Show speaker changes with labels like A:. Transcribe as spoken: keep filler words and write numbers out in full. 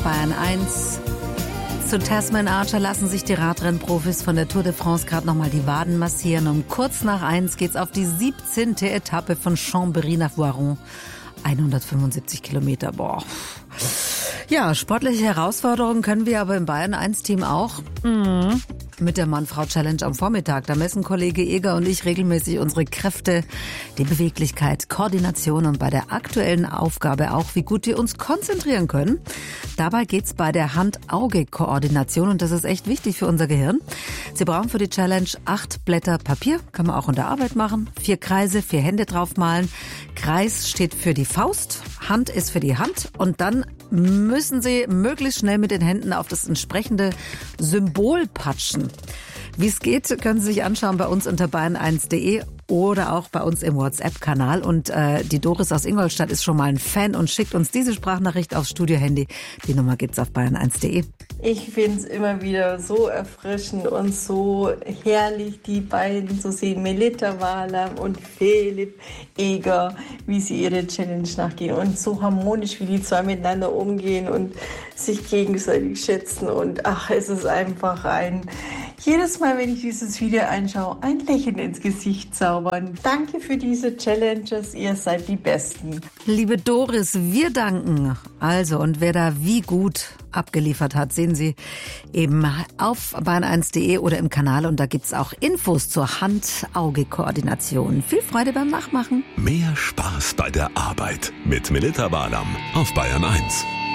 A: Bayern eins. Zu Tasman Archer lassen sich die Radrennprofis von der Tour de France gerade nochmal die Waden massieren. Um kurz nach eins geht's auf die siebzehnte Etappe von Chambéry nach Voiron. hundertfünfundsiebzig Kilometer, boah. Ja, sportliche Herausforderungen können wir aber im Bayern eins Team auch. Mhm. Mit der Mann-Frau-Challenge am Vormittag. Da messen Kollege Eger und ich regelmäßig unsere Kräfte, die Beweglichkeit, Koordination und bei der aktuellen Aufgabe auch, wie gut wir uns konzentrieren können. Dabei geht's bei der Hand-Auge-Koordination und das ist echt wichtig für unser Gehirn. Sie brauchen für die Challenge acht Blätter Papier, kann man auch in der Arbeit machen, vier Kreise, vier Hände draufmalen. Kreis steht für die Faust, Hand ist für die Hand und dann müssen Sie möglichst schnell mit den Händen auf das entsprechende Symbol patschen. Wie es geht, können Sie sich anschauen bei uns unter bayern eins punkt de oder auch bei uns im WhatsApp-Kanal. Und äh, die Doris aus Ingolstadt ist schon mal ein Fan und schickt uns diese Sprachnachricht aufs Studio-Handy. Die Nummer gibt's auf bayern eins punkt de.
B: Ich finde es immer wieder so erfrischend und so herrlich, die beiden zu sehen, Melitta Walam und Philipp Eger, wie sie ihre Challenge nachgehen und so harmonisch, wie die zwei miteinander umgehen und sich gegenseitig schätzen. Und ach, es ist einfach ein, jedes Mal, wenn ich dieses Video anschaue, ein Lächeln ins Gesicht zaubern. Danke für diese Challenges, ihr seid die Besten.
A: Liebe Doris, wir danken. Also, und wer da wie gut abgeliefert hat, sehen Sie eben auf bayern eins punkt de oder im Kanal und da gibt's auch Infos zur Hand-Auge-Koordination. Viel Freude beim Nachmachen.
C: Mehr Spaß bei der Arbeit mit Melitta Walam auf Bayern eins.